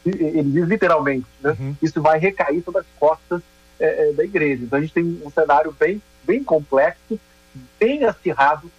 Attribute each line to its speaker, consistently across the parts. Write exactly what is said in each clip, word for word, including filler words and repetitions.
Speaker 1: ele diz literalmente, né? Uhum. Isso vai recair sobre as costas é, é, da igreja. Então a gente tem um cenário bem, bem complexo, bem acirrado,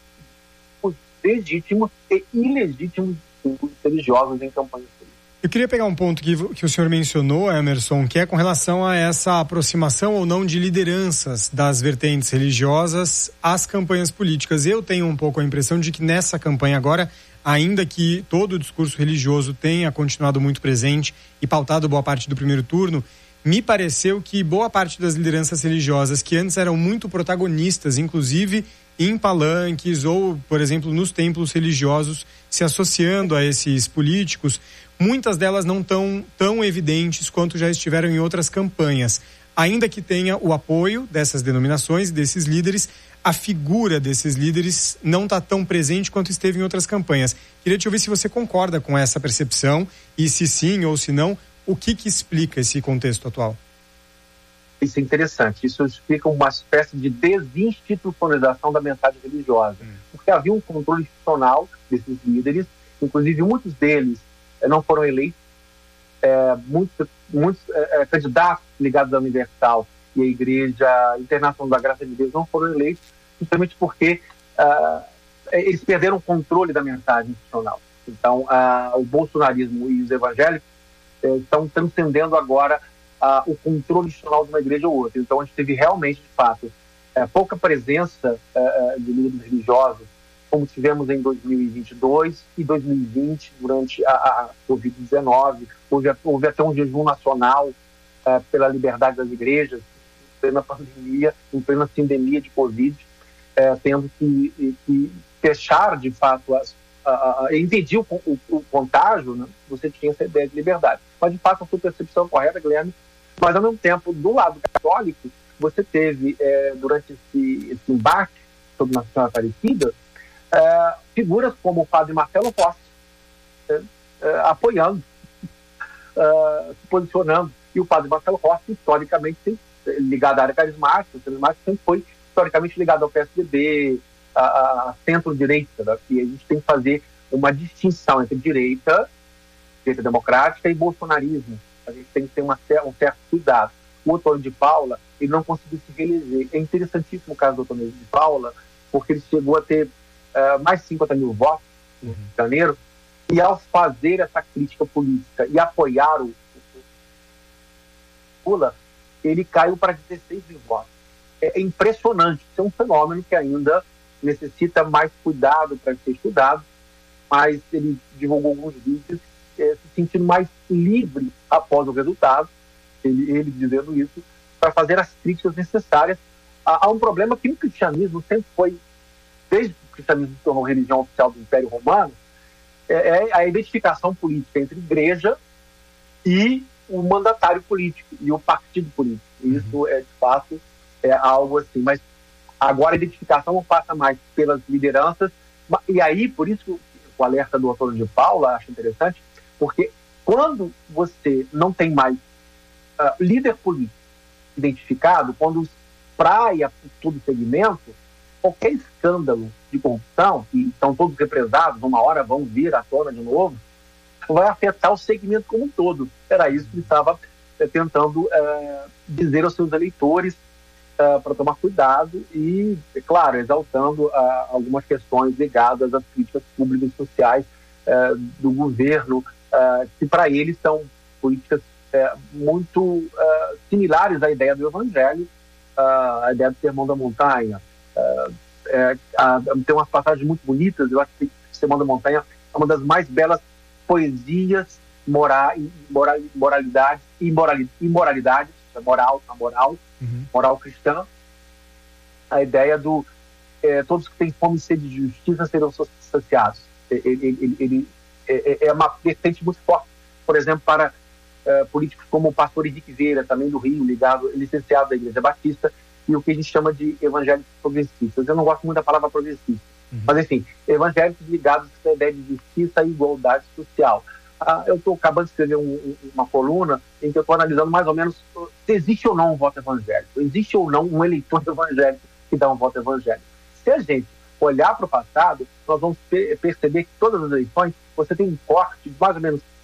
Speaker 1: legítimos e ilegítimos discursos religiosos em campanhas políticas.
Speaker 2: Eu queria pegar um ponto que, que o senhor mencionou, Emerson, que é com relação a essa aproximação ou não de lideranças das vertentes religiosas às campanhas políticas. Eu tenho um pouco a impressão de que nessa campanha agora, ainda que todo o discurso religioso tenha continuado muito presente e pautado boa parte do primeiro turno, me pareceu que boa parte das lideranças religiosas que antes eram muito protagonistas, inclusive em palanques ou, por exemplo, nos templos religiosos, se associando a esses políticos, muitas delas não estão tão evidentes quanto já estiveram em outras campanhas. Ainda que tenha o apoio dessas denominações, desses líderes, a figura desses líderes não está tão presente quanto esteve em outras campanhas. Queria te ouvir se você concorda com essa percepção e, se sim ou se não, o que, que explica esse contexto atual?
Speaker 1: Isso é interessante. Isso explica uma espécie de desinstitucionalização da mensagem religiosa. Hum. Porque havia um controle institucional desses líderes, inclusive muitos deles eh, não foram eleitos, eh, muitos, muitos eh, candidatos ligados à Universal e à Igreja Internacional da Graça de Deus não foram eleitos, justamente porque uh, eles perderam o controle da mensagem institucional. Então, uh, o bolsonarismo e os evangélicos uh, estão transcendendo agora uh, o controle institucional de uma igreja ou outra. Então, a gente teve realmente, de fato, uh, pouca presença uh, de líderes religiosos, como tivemos em dois mil e vinte e dois e dois mil e vinte, durante a, a covid dezenove. Houve, houve até um jejum nacional uh, pela liberdade das igrejas, em plena pandemia, em plena sindemia de Covid, eh, tendo que, que fechar, de fato, as, a, a, impedir o, o, o contágio, né? Você tinha essa ideia de liberdade. Mas, de fato, a sua percepção é correta, Guilherme, mas, ao mesmo tempo, do lado católico, você teve, eh, durante esse, esse embate sobre Nossa Senhora Aparecida, eh, figuras como o padre Marcelo Rossi, eh, eh, apoiando, eh, se posicionando, e o padre Marcelo Rossi, historicamente, sempre ligado à área carismática, o carismático sempre foi historicamente ligado ao P S D B, a, a centro-direita, né? E a gente tem que fazer uma distinção entre direita, direita democrática e bolsonarismo. A gente tem que ter uma, um certo cuidado. O Antônio de Paula, ele não conseguiu se reeleger. É interessantíssimo o caso do Antônio de Paula, porque ele chegou a ter uh, mais de cinquenta mil votos no Rio de Janeiro, e ao fazer essa crítica política e apoiar o, o Lula, ele caiu para dezesseis mil votos. É, é impressionante. Isso é um fenômeno que ainda necessita mais cuidado para ser estudado, mas ele divulgou alguns vídeos é, se sentindo mais livre após o resultado, ele, ele dizendo isso, para fazer as críticas necessárias a, a um problema que no cristianismo sempre foi, desde que o cristianismo se tornou religião oficial do Império Romano, é, é a identificação política entre igreja e o mandatário político e o partido político. Isso é, de fato, é algo assim. Mas agora a identificação não passa mais pelas lideranças. E aí, por isso, o alerta do Antônio de Paula, acho interessante, porque quando você não tem mais uh, líder político identificado, quando espraia por todo o segmento, qualquer escândalo de corrupção, e estão todos represados, uma hora vão vir à tona de novo, vai afetar o segmento como um todo. Era isso que ele estava é, tentando é, dizer aos seus eleitores é, para tomar cuidado e, é claro, exaltando é, algumas questões ligadas às críticas públicas e sociais é, do governo, é, que para ele são políticas é, muito é, similares à ideia do Evangelho, é, à ideia do Sermão da Montanha. É, é, a, tem umas passagens muito bonitas. Eu acho que o Sermão da Montanha é uma das mais belas poesias, moral, moral, moralidade, imoralidade, imoralidade, moral, a moral, uhum. moral cristã, a ideia do é, todos que têm fome e sede de justiça serão saciados. Ele, ele, ele é, é uma vertente muito forte, por exemplo, para é, políticos como o pastor Henrique Vieira, também do Rio, ligado, licenciado da Igreja Batista, e o que a gente chama de evangélicos progressistas. Eu não gosto muito da palavra progressista, uhum. mas, enfim, evangélicos ligados à ideia de justiça e igualdade social. Ah, eu estou acabando de escrever um, uma coluna em que eu estou analisando mais ou menos se existe ou não um voto evangélico, existe ou não um eleitor evangélico que dá um voto evangélico. Se a gente olhar para o passado, nós vamos per- perceber que todas as eleições você tem um corte de mais ou menos